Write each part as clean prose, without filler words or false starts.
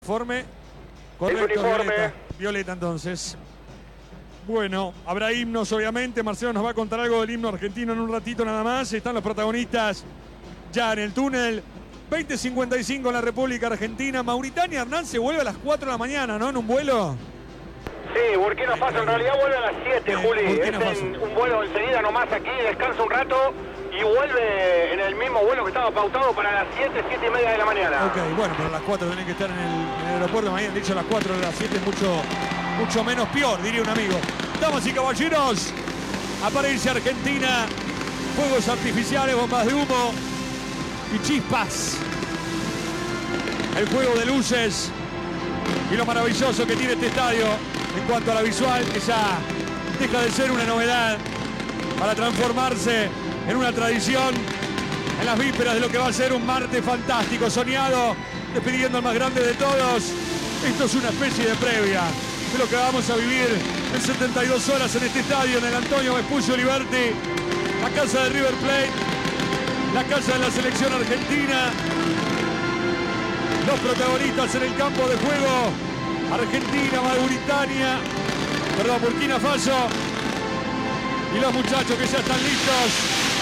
Uniforme. Correcto, el uniforme. Violeta. Violeta entonces. Bueno, habrá himnos obviamente. Marcelo nos va a contar algo del himno argentino en un ratito nada más. Están los protagonistas ya en el túnel. 20:55 en la República Argentina. Mauritania, Hernán se vuelve a las 4 de la mañana, ¿no? En un vuelo. Sí, Burkina Faso en realidad vuelve a las 7, Juli. Burkina Es Faso. un vuelo enseguida nomás aquí, descansa un rato y vuelve en el mismo vuelo que estaba pautado para las 7, 7 y media de la mañana. Ok, bueno, pero a las 4 tienen que estar en el aeropuerto. Me habían dicho a las 4, a las 7 es mucho menos peor, diría un amigo. Damas y caballeros, aparece Argentina. Fuegos artificiales, bombas de humo y chispas. El juego de luces y lo maravilloso que tiene este estadio en cuanto a la visual, que ya deja de ser una novedad para transformarse en una tradición en las vísperas de lo que va a ser un martes fantástico, soñado, despidiendo al más grande de todos. Esto es una especie de previa de lo que vamos a vivir en 72 horas en este estadio, en el Antonio Vespucio Liberty, la casa de River Plate, la casa de la selección argentina, los protagonistas en el campo de juego, Argentina, Burkina Faso, y los muchachos que ya están listos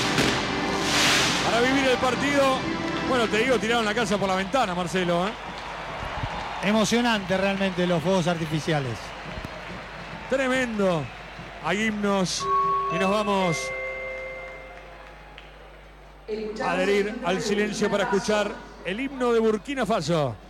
para vivir el partido. Bueno, te digo, tiraron la casa por la ventana, Marcelo, ¿eh? Emocionante realmente los fuegos artificiales. Tremendo. Hay himnos y nos vamos a adherir al silencio para escuchar el himno de Burkina Faso.